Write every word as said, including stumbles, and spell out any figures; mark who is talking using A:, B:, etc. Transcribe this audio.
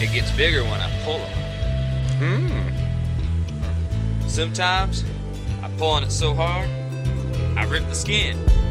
A: It gets bigger when I pull on it.
B: Hmm.
A: Sometimes I pull on it so hard, I rip the skin.